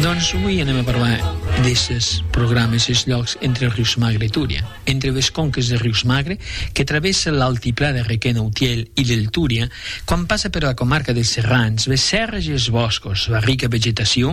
Doncs avui anem a parlar d'aquests programes, aquests llocs entre Rius Magre i Túria, entre les conques de Rius Magre, que travessa l'altiplà de Requena, Utiel i del Túria, quan passa per la comarca dels Serrans, les serres i els boscos, la rica vegetació